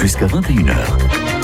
jusqu'à 21h.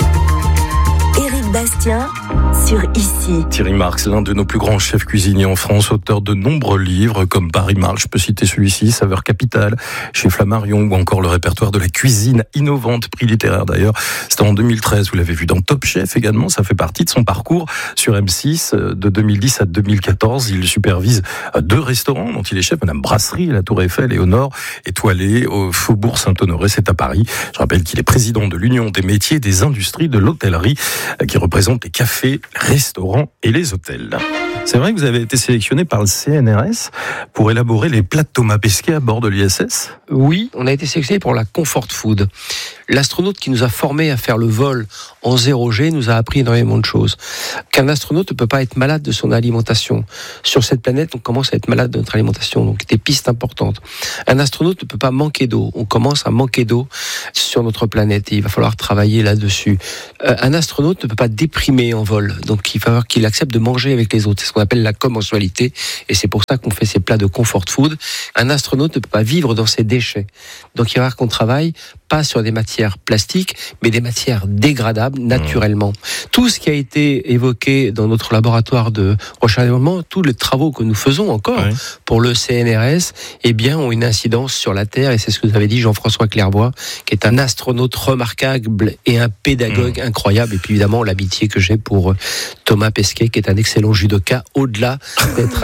Éric Bastien sur Ici. Thierry Marx, l'un de nos plus grands chefs cuisiniers en France, auteur de nombreux livres comme Paris Marx, je peux citer celui-ci, Saveur Capitale, chez Flammarion, ou encore le répertoire de la cuisine innovante, prix littéraire d'ailleurs. C'était en 2013, vous l'avez vu dans Top Chef également, ça fait partie de son parcours sur M6 de 2010 à 2014. Il supervise 2 restaurants dont il est chef, Madame Brasserie, la Tour Eiffel, et au nord, Étoilé, au Faubourg Saint-Honoré, c'est à Paris. Je rappelle qu'il est président de l'Union des métiers et des industries de l'hôtellerie, qui représente les cafés, restaurants et les hôtels. C'est vrai que vous avez été sélectionné par le CNRS pour élaborer les plats de Thomas Pesquet à bord de l'ISS ? Oui, on a été sélectionné pour la Comfort Food. L'astronaute qui nous a formés à faire le vol en 0G nous a appris énormément de choses. Qu'un astronaute ne peut pas être malade de son alimentation. Sur cette planète, on commence à être malade de notre alimentation, donc des pistes importantes. Un astronaute ne peut pas manquer d'eau. On commence à manquer d'eau sur notre planète et il va falloir travailler là-dessus. Un astronaute ne peut pas déprimer en vol, donc il va falloir qu'il accepte de manger avec les autres. C'est ce qu'on appelle la commensualité et c'est pour ça qu'on fait ces plats de Comfort Food. Un astronaute ne peut pas vivre dans ses déchets. Donc il va falloir qu'on travaille pas sur des matières plastiques, mais des matières dégradables naturellement. Tout ce qui a été évoqué dans notre laboratoire de recherche et développement, tous les travaux que nous faisons encore pour le CNRS, eh bien, ont une incidence sur la Terre, et c'est ce que vous avez dit Jean-François Clairbois, qui est un astronaute remarquable et un pédagogue incroyable, et puis évidemment l'amitié que j'ai pour Thomas Pesquet, qui est un excellent judoka, au-delà d'être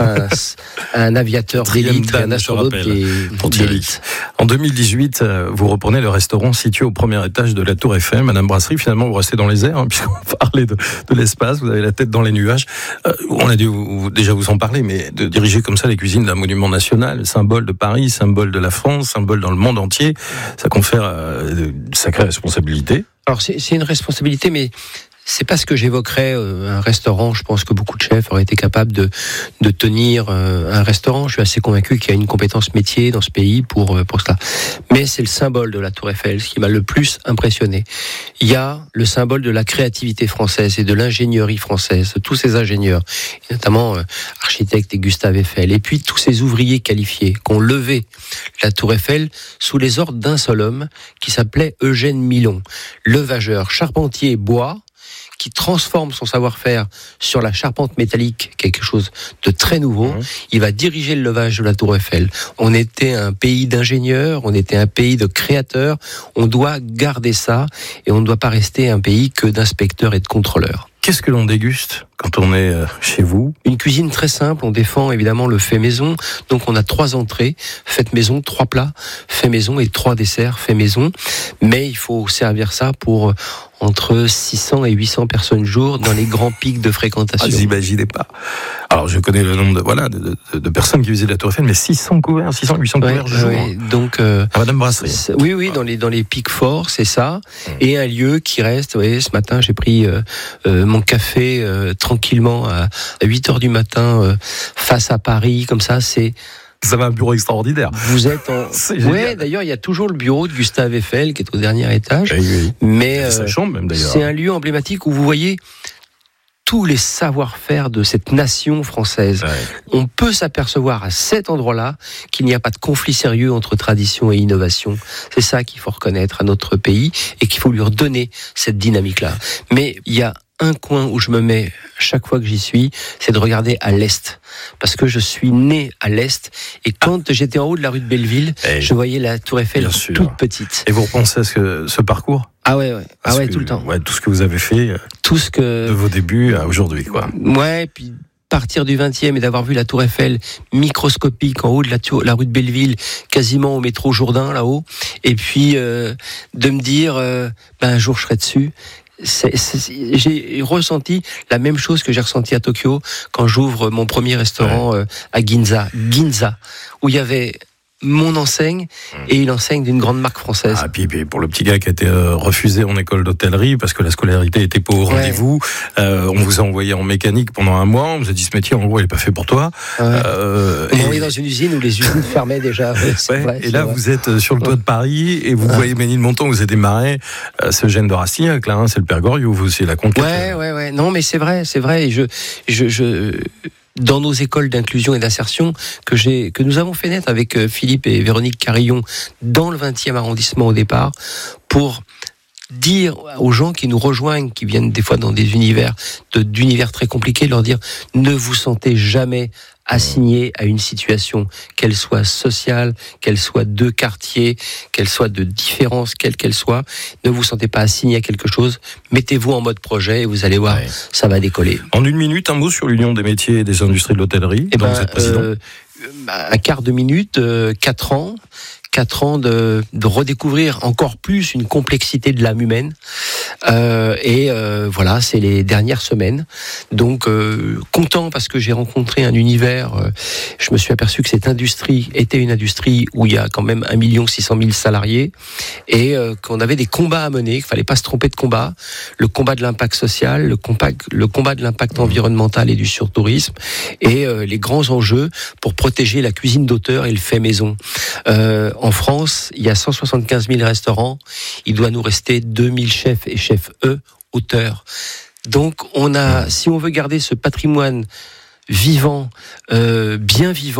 un aviateur d'élite, un astronaute d'élite. En 2018, vous reprenez le restaurant situé au premier étage de la Tour Eiffel, Madame Brasserie. Finalement, vous restez dans les airs, puisqu'on parlait de l'espace, vous avez la tête dans les nuages. On a dû déjà vous en parler, mais de diriger comme ça les cuisines d'un monument national, symbole de Paris, symbole de la France, symbole dans le monde entier, ça confère de sacrées responsabilités. Alors c'est une responsabilité, mais c'est pas ce que j'évoquerais. Un restaurant, je pense que beaucoup de chefs auraient été capables de tenir un restaurant. Je suis assez convaincu qu'il y a une compétence métier dans ce pays pour cela. Mais c'est le symbole de la Tour Eiffel, ce qui m'a le plus impressionné. Il y a le symbole de la créativité française et de l'ingénierie française, tous ces ingénieurs, et notamment architectes et Gustave Eiffel, et puis tous ces ouvriers qualifiés qui ont levé la Tour Eiffel sous les ordres d'un seul homme qui s'appelait Eugène Milon, levageur, charpentier bois, qui transforme son savoir-faire sur la charpente métallique, quelque chose de très nouveau. Il va diriger le levage de la Tour Eiffel. On était un pays d'ingénieurs, on était un pays de créateurs. On doit garder ça et on ne doit pas rester un pays que d'inspecteurs et de contrôleurs. Qu'est-ce que l'on déguste quand on est chez vous ? Une cuisine très simple, on défend évidemment le fait maison. Donc on a 3 entrées, faites maison, 3 plats, fait maison et 3 desserts, fait maison. Mais il faut servir ça pour entre 600 et 800 personnes jour dans les grands pics de fréquentation. Vous imaginez pas. Alors je connais le nombre de personnes qui visitent la Tour Eiffel, mais 600 couverts, 800 couverts jour. Donc à Madame Brasserie. Oui, dans les pics forts, c'est ça. Et un lieu qui reste. Ce matin j'ai pris mon café tranquillement à 8h du matin face à Paris, comme ça. Vous avez un bureau extraordinaire. Vous êtes en... d'ailleurs, il y a toujours le bureau de Gustave Eiffel qui est au dernier étage. Oui. Mais sa chambre même d'ailleurs. C'est un lieu emblématique où vous voyez tous les savoir-faire de cette nation française. On peut s'apercevoir à cet endroit-là qu'il n'y a pas de conflit sérieux entre tradition et innovation. C'est ça qu'il faut reconnaître à notre pays et qu'il faut lui redonner cette dynamique-là. Mais il y a un coin où je me mets chaque fois que j'y suis, c'est de regarder à l'est. Parce que je suis né à l'est. Et quand j'étais en haut de la rue de Belleville, je voyais la Tour Eiffel toute petite. Et vous repensez à ce parcours ? Tout le temps. Tout ce que vous avez fait de vos débuts à aujourd'hui, quoi. Puis partir du 20e et d'avoir vu la Tour Eiffel microscopique en haut de la rue de Belleville, quasiment au métro Jourdain, là-haut. Et puis, de me dire, un jour je serai dessus. J'ai ressenti la même chose que j'ai ressenti à Tokyo quand j'ouvre mon premier restaurant à Ginza, où il y avait mon enseigne et une enseigne d'une grande marque française. Puis pour le petit gars qui a été refusé en école d'hôtellerie parce que la scolarité était pas au rendez-vous, on vous a envoyé en mécanique pendant 1 mois, on vous a dit ce métier en gros il est pas fait pour toi. On m'a envoyé dans une usine où les usines fermaient déjà. Et là vous êtes sur le toit de Paris et vous voyez Ménilmontant, vous êtes démarré, c'est Eugène de Rastignac, là, c'est le Père Goriot, vous c'est la conquête. Ouais. Non mais c'est vrai. Et je dans nos écoles d'inclusion et d'insertion que nous avons fait naître avec Philippe et Véronique Carillon dans le 20e arrondissement au départ pour dire aux gens qui nous rejoignent, qui viennent des fois dans des univers d'univers très compliqués, leur dire ne vous sentez jamais assigné à une situation, qu'elle soit sociale, qu'elle soit de quartier, qu'elle soit de différence, quelle qu'elle soit. Ne vous sentez pas assigné à quelque chose. Mettez-vous en mode projet et vous allez voir, ça va décoller. En une minute, un mot sur l'Union des métiers et des industries de l'hôtellerie, dont vous êtes président. Un quart de minute, 4 ans. 4 ans de redécouvrir encore plus une complexité de l'âme humaine. Voilà, c'est les dernières semaines. Donc, content parce que j'ai rencontré un univers. Je me suis aperçu que cette industrie était une industrie où il y a quand même 1 600 000 salariés et qu'on avait des combats à mener, qu'il fallait pas se tromper de combat. Le combat de l'impact social, le combat de l'impact environnemental et du surtourisme et les grands enjeux pour protéger la cuisine d'auteur et le fait maison. En France, il y a 175 000 restaurants. Il doit nous rester 2000 chefs et chefs auteurs. Donc, si on veut garder ce patrimoine vivant, bien vivant,